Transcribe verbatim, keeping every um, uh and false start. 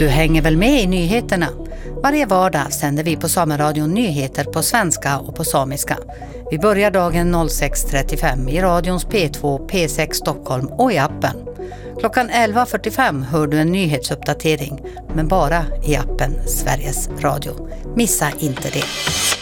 Du hänger väl med i nyheterna? Varje vardag sänder vi på Sameradion nyheter på svenska och på samiska. Vi börjar dagen sex trettiofem i radions P två, P sex Stockholm och i appen. Klockan elva fyrtiofem hör du en nyhetsuppdatering, men bara i appen Sveriges Radio. Missa inte det.